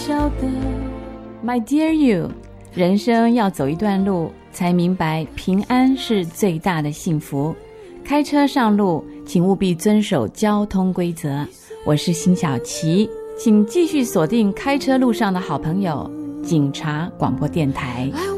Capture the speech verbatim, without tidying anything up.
晓得 My dear you， 人生要走一段路才明白平安是最大的幸福。开车上路请务必遵守交通规则。我是辛晓琪，请继续锁定开车路上的好朋友警察广播电台。